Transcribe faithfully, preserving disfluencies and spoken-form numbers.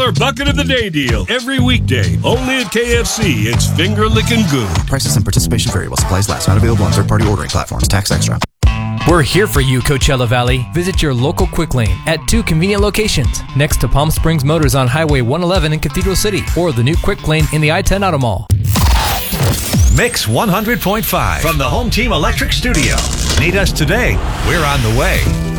dollar bucket of the day deal. Every weekday, only at K F C. It's finger licking good. Prices and participation vary while supplies last. Not available on third-party ordering platforms. Tax extra. We're here for you, Coachella Valley. Visit your local Quick Lane at two convenient locations. Next to Palm Springs Motors on Highway one eleven in Cathedral City, or the new Quick Lane in the I ten Auto Mall. Mix one hundred point five from the Home Team Electric Studio. Need us today? We're on the way.